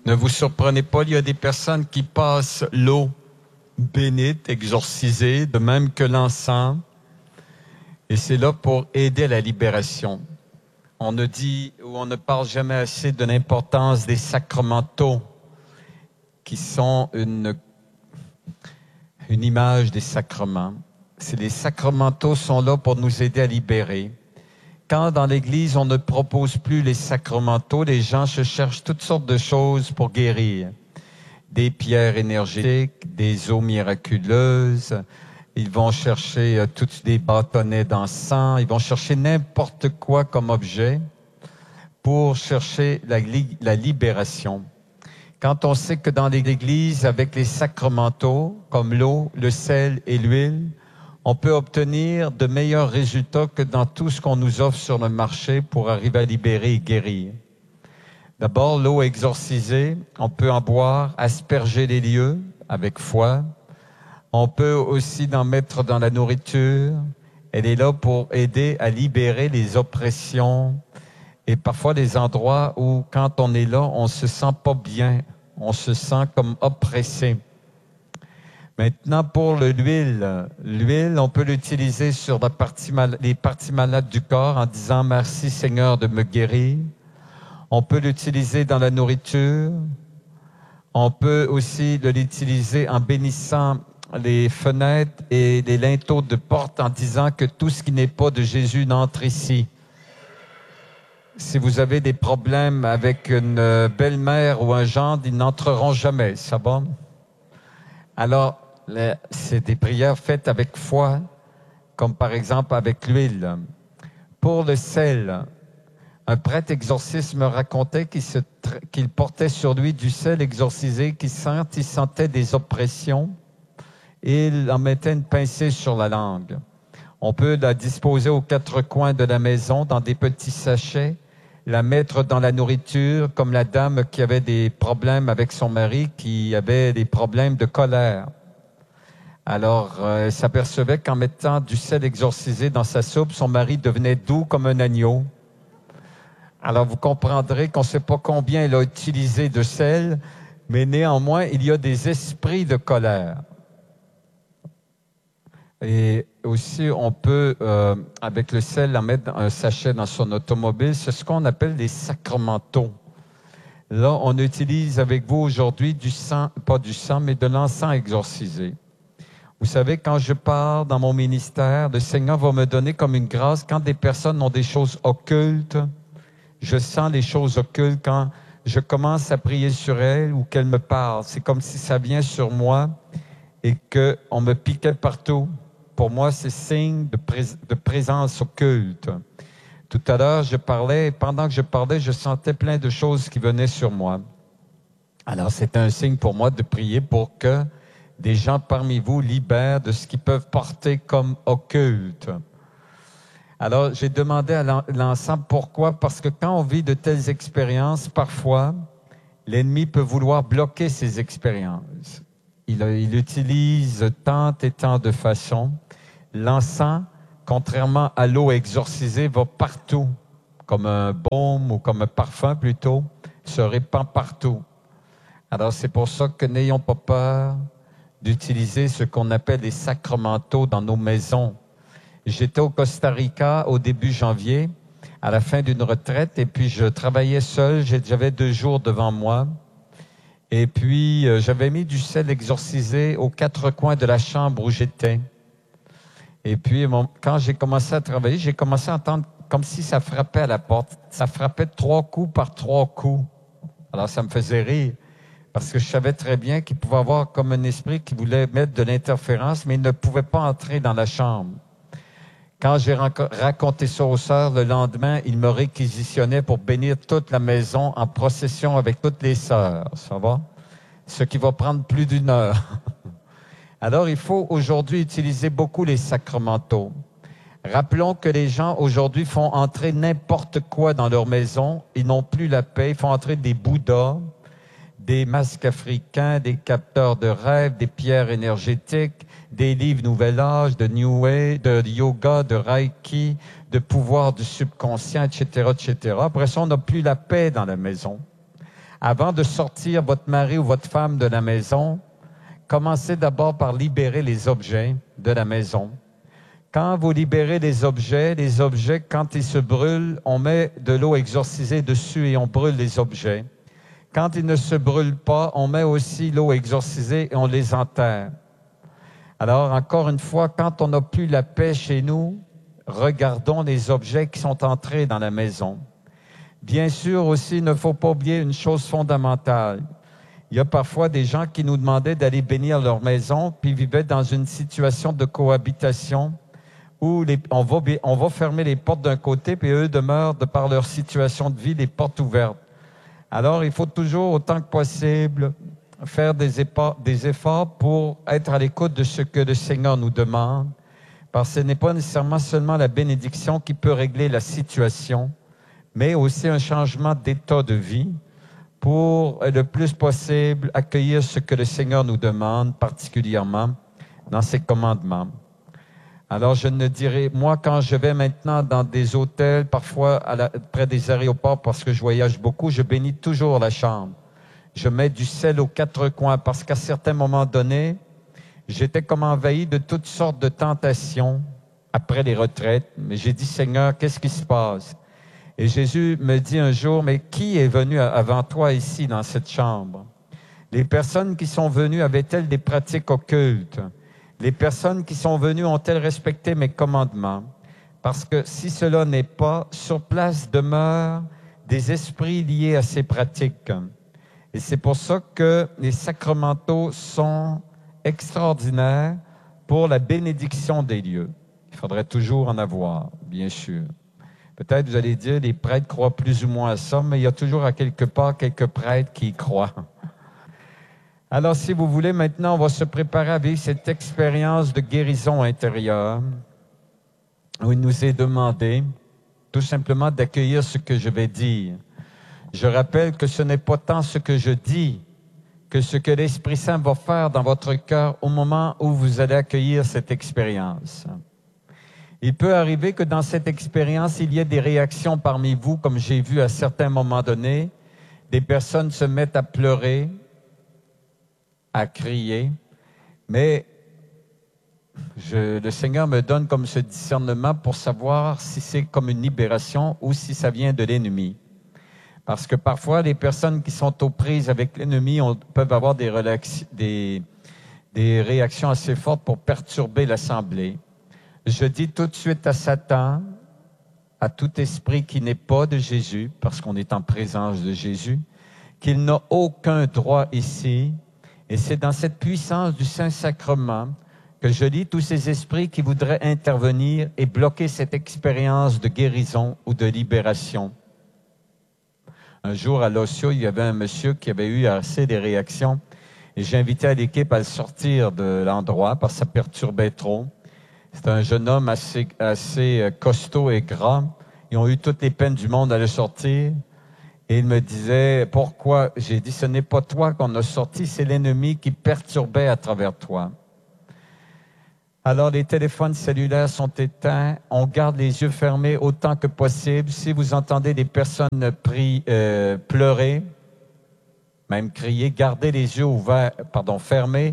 Ne vous surprenez pas, il y a des personnes qui passent l'eau bénite, exorcisée, de même que l'encens. Et c'est là pour aider à la libération. On ne dit ou on ne parle jamais assez de l'importance des sacramentaux, qui sont une image des sacrements. Les sacramentaux sont là pour nous aider à libérer. Quand dans l'Église, on ne propose plus les sacramentaux, les gens se cherchent toutes sortes de choses pour guérir. Des pierres énergétiques, des eaux miraculeuses. Ils vont chercher tous des bâtonnets d'encens. Ils vont chercher n'importe quoi comme objet pour chercher la libération. Quand on sait que dans l'Église, avec les sacramentaux, comme l'eau, le sel et l'huile, on peut obtenir de meilleurs résultats que dans tout ce qu'on nous offre sur le marché pour arriver à libérer et guérir. D'abord, l'eau exorcisée, on peut en boire, asperger les lieux avec foi. On peut aussi en mettre dans la nourriture. Elle est là pour aider à libérer les oppressions et parfois des endroits où, quand on est là, on se sent pas bien. On se sent comme oppressé. Maintenant, pour l'huile, on peut l'utiliser sur les parties malades du corps en disant « Merci Seigneur de me guérir ». On peut l'utiliser dans la nourriture. On peut aussi l'utiliser en bénissant les fenêtres et les linteaux de porte en disant que tout ce qui n'est pas de Jésus n'entre ici. Si vous avez des problèmes avec une belle-mère ou un gendre, ils n'entreront jamais, ça va? Alors, c'est des prières faites avec foi, comme par exemple avec l'huile. Pour le sel, un prêtre exorciste me racontait qu'il portait sur lui du sel exorcisé, il sentait des oppressions et il en mettait une pincée sur la langue. On peut la disposer aux quatre coins de la maison dans des petits sachets, la mettre dans la nourriture, comme la dame qui avait des problèmes avec son mari, qui avait des problèmes de colère. Alors, elle s'apercevait qu'en mettant du sel exorcisé dans sa soupe, son mari devenait doux comme un agneau. Alors, vous comprendrez qu'on ne sait pas combien elle a utilisé de sel, mais néanmoins, il y a des esprits de colère. Et aussi, on peut, avec le sel, en mettre un sachet dans son automobile. C'est ce qu'on appelle des sacramentaux. Là, on utilise avec vous aujourd'hui du sang, pas du sang, mais de l'encens exorcisé. Vous savez, quand je pars dans mon ministère, le Seigneur va me donner comme une grâce quand des personnes ont des choses occultes. Je sens les choses occultes quand je commence à prier sur elles ou qu'elles me parlent. C'est comme si ça vient sur moi et qu'on me piquait partout. Pour moi, c'est signe de présence occulte. Tout à l'heure, je parlais, et pendant que je parlais, je sentais plein de choses qui venaient sur moi. Alors, c'est un signe pour moi de prier pour que des gens parmi vous libèrent de ce qu'ils peuvent porter comme occulte. Alors, j'ai demandé à l'ensemble pourquoi. Parce que quand on vit de telles expériences, parfois, l'ennemi peut vouloir bloquer ces expériences. Il utilise tant et tant de façons. L'encens, contrairement à l'eau exorcisée, va partout, comme un baume ou comme un parfum plutôt, se répand partout. Alors, c'est pour ça que n'ayons pas peur d'utiliser ce qu'on appelle les sacramentaux dans nos maisons. J'étais au Costa Rica au début janvier, à la fin d'une retraite, et puis je travaillais seul, j'avais 2 jours devant moi, et puis j'avais mis du sel exorcisé aux 4 coins de la chambre où j'étais. Et puis, quand j'ai commencé à travailler, j'ai commencé à entendre comme si ça frappait à la porte. Ça frappait 3 coups par 3 coups. Alors, ça me faisait rire. Parce que je savais très bien qu'il pouvait avoir comme un esprit qui voulait mettre de l'interférence, mais il ne pouvait pas entrer dans la chambre. Quand j'ai raconté ça aux sœurs, le lendemain, ils me réquisitionnaient pour bénir toute la maison en procession avec toutes les sœurs. Ça va? Ce qui va prendre plus d'1 heure. Alors, il faut aujourd'hui utiliser beaucoup les sacramentaux. Rappelons que les gens aujourd'hui font entrer n'importe quoi dans leur maison. Ils n'ont plus la paix. Ils font entrer des bouddhas, des masques africains, des capteurs de rêves, des pierres énergétiques, des livres Nouvel Âge, de New Age, de yoga, de Reiki, de pouvoir du subconscient, etc., etc. Après ça, on n'a plus la paix dans la maison. Avant de sortir votre mari ou votre femme de la maison, commencez d'abord par libérer les objets de la maison. Quand vous libérez les objets, quand ils se brûlent, on met de l'eau exorcisée dessus et on brûle les objets. Quand ils ne se brûlent pas, on met aussi l'eau exorcisée et on les enterre. Alors, encore une fois, quand on n'a plus la paix chez nous, regardons les objets qui sont entrés dans la maison. Bien sûr aussi, il ne faut pas oublier une chose fondamentale. Il y a parfois des gens qui nous demandaient d'aller bénir leur maison, puis vivaient dans une situation de cohabitation où on va fermer les portes d'un côté, puis eux demeurent, de par leur situation de vie, les portes ouvertes. Alors, il faut toujours, autant que possible, faire des efforts pour être à l'écoute de ce que le Seigneur nous demande, parce que ce n'est pas nécessairement seulement la bénédiction qui peut régler la situation, mais aussi un changement d'état de vie pour le plus possible accueillir ce que le Seigneur nous demande, particulièrement dans ses commandements. Alors, je ne dirais, moi, quand je vais maintenant dans des hôtels, parfois près des aéroports, parce que je voyage beaucoup, je bénis toujours la chambre. Je mets du sel aux quatre coins, parce qu'à certains moments donnés, j'étais comme envahi de toutes sortes de tentations après les retraites. Mais j'ai dit, Seigneur, qu'est-ce qui se passe? Et Jésus me dit un jour, mais qui est venu avant toi ici, dans cette chambre? Les personnes qui sont venues avaient-elles des pratiques occultes? Les personnes qui sont venues ont-elles respecté mes commandements? Parce que si cela n'est pas, sur place demeurent des esprits liés à ces pratiques. Et c'est pour ça que les sacramentaux sont extraordinaires pour la bénédiction des lieux. Il faudrait toujours en avoir, bien sûr. Peut-être vous allez dire, les prêtres croient plus ou moins à ça, mais il y a toujours à quelque part quelques prêtres qui y croient. Alors, si vous voulez, maintenant, on va se préparer à vivre cette expérience de guérison intérieure où il nous est demandé tout simplement d'accueillir ce que je vais dire. Je rappelle que ce n'est pas tant ce que je dis que ce que l'Esprit Saint va faire dans votre cœur au moment où vous allez accueillir cette expérience. Il peut arriver que dans cette expérience, il y ait des réactions parmi vous, comme j'ai vu à certains moments donnés. Des personnes se mettent à pleurer, à crier, mais le Seigneur me donne comme ce discernement pour savoir si c'est comme une libération ou si ça vient de l'ennemi. Parce que parfois, les personnes qui sont aux prises avec l'ennemi peuvent avoir des réactions assez fortes pour perturber l'assemblée. Je dis tout de suite à Satan, à tout esprit qui n'est pas de Jésus, parce qu'on est en présence de Jésus, qu'il n'a aucun droit ici. Et c'est dans cette puissance du Saint-Sacrement que je lis tous ces esprits qui voudraient intervenir et bloquer cette expérience de guérison ou de libération. Un jour, à l'Ossio, il y avait un monsieur qui avait eu assez des réactions et j'ai invité à l'équipe à le sortir de l'endroit parce que ça perturbait trop. C'était un jeune homme assez costaud et gras. Ils ont eu toutes les peines du monde à le sortir. Et il me disait, pourquoi? J'ai dit, ce n'est pas toi qu'on a sorti, c'est l'ennemi qui perturbait à travers toi. Alors, les téléphones cellulaires sont éteints. On garde les yeux fermés autant que possible. Si vous entendez des personnes pleurer, même crier, gardez les yeux fermés.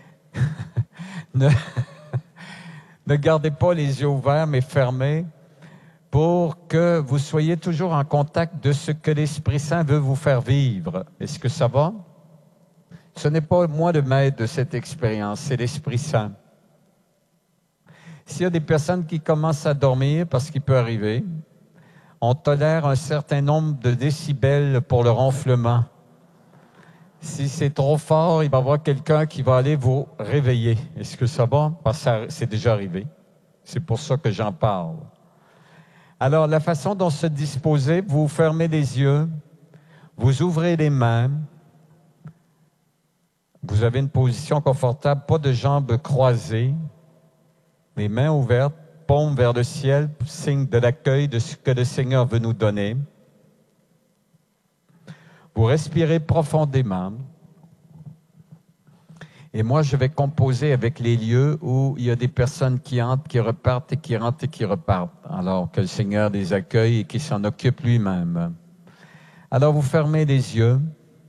Ne gardez pas les yeux ouverts, mais fermés, pour que vous soyez toujours en contact de ce que l'Esprit Saint veut vous faire vivre. Est-ce que ça va? Ce n'est pas moi le maître de cette expérience, c'est l'Esprit Saint. S'il y a des personnes qui commencent à dormir, parce qu'il peut arriver, on tolère un certain nombre de décibels pour le ronflement. Si c'est trop fort, il va y avoir quelqu'un qui va aller vous réveiller. Est-ce que ça va? Parce que c'est déjà arrivé. C'est pour ça que j'en parle. Alors, la façon dont se disposer, vous fermez les yeux, vous ouvrez les mains, vous avez une position confortable, pas de jambes croisées, les mains ouvertes, paumes vers le ciel, signe de l'accueil de ce que le Seigneur veut nous donner. Vous respirez profondément. Et moi, je vais composer avec les lieux où il y a des personnes qui entrent, qui repartent et qui rentrent et qui repartent. Alors que le Seigneur les accueille et qu'il s'en occupe lui-même. Alors, vous fermez les yeux.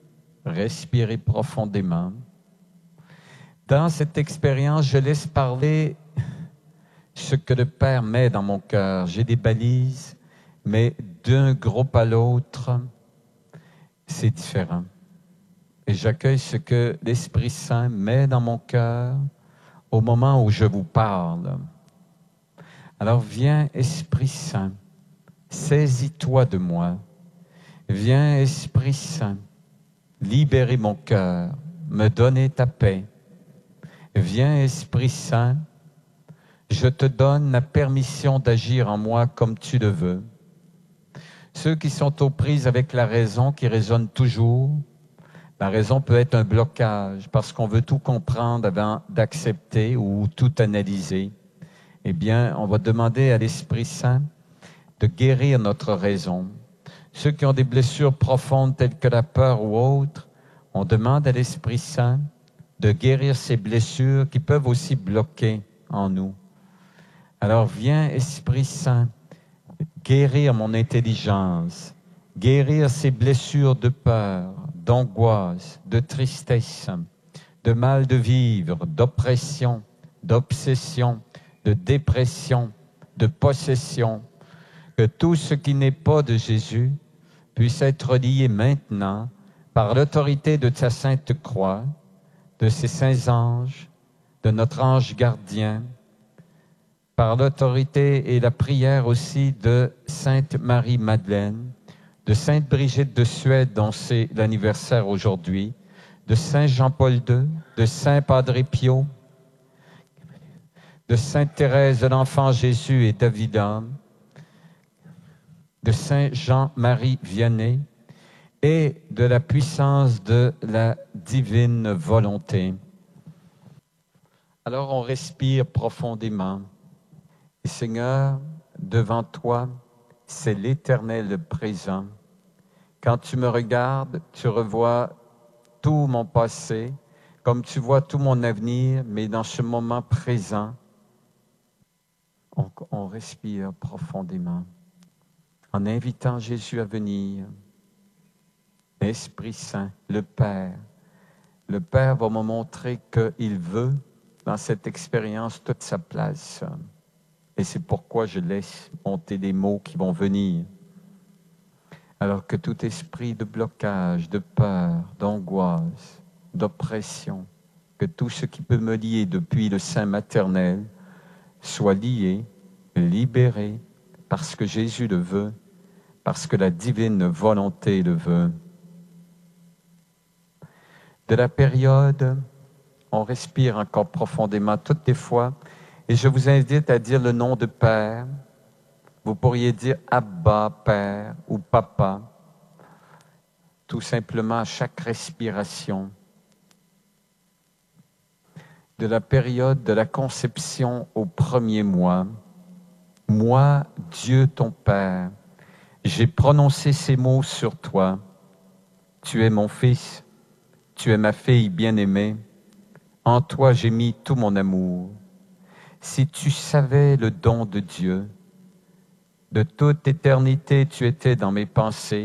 Respirez profondément. Dans cette expérience, je laisse parler ce que le Père met dans mon cœur. J'ai des balises, mais d'un groupe à l'autre, c'est différent. Et j'accueille ce que l'Esprit Saint met dans mon cœur au moment où je vous parle. Alors viens, Esprit Saint, saisis-toi de moi. Viens, Esprit Saint, libérer mon cœur, me donner ta paix. Viens, Esprit Saint, je te donne la permission d'agir en moi comme tu le veux. Ceux qui sont aux prises avec la raison, qui raisonnent toujours, la raison peut être un blocage parce qu'on veut tout comprendre avant d'accepter ou tout analyser. Eh bien, on va demander à l'Esprit Saint de guérir notre raison. Ceux qui ont des blessures profondes telles que la peur ou autres, on demande à l'Esprit Saint de guérir ces blessures qui peuvent aussi bloquer en nous. Alors viens, Esprit Saint, guérir mon intelligence, guérir ces blessures de peur, d'angoisse, de tristesse, de mal de vivre, d'oppression, d'obsession, de dépression, de possession. Que tout ce qui n'est pas de Jésus puisse être lié maintenant par l'autorité de sa sainte croix, de ses saints anges, de notre ange gardien, par l'autorité et la prière aussi de Sainte Marie-Madeleine, de Sainte Brigitte de Suède, dont c'est l'anniversaire aujourd'hui, de Saint Jean-Paul II, de Saint Padre Pio, de Sainte Thérèse de l'Enfant Jésus et Davida, de Saint Jean-Marie Vianney, et de la puissance de la divine volonté. Alors on respire profondément. Et Seigneur, devant toi, c'est l'Éternel présent. Quand tu me regardes, tu revois tout mon passé, comme tu vois tout mon avenir, mais dans ce moment présent, on respire profondément en invitant Jésus à venir. Esprit Saint, le Père va me montrer qu'il veut, dans cette expérience, toute sa place. Et c'est pourquoi je laisse monter des mots qui vont venir. Alors que tout esprit de blocage, de peur, d'angoisse, d'oppression, que tout ce qui peut me lier depuis le sein maternel soit lié, libéré, parce que Jésus le veut, parce que la divine volonté le veut. De la période, on respire encore profondément toutes les fois, et je vous invite à dire le nom de Père. Vous pourriez dire Abba, Père, ou Papa, tout simplement à chaque respiration. De la période de la conception au premier mois, moi, Dieu ton Père, j'ai prononcé ces mots sur toi. Tu es mon fils, tu es ma fille bien-aimée. En toi, j'ai mis tout mon amour. Si tu savais le don de Dieu, de toute éternité, tu étais dans mes pensées.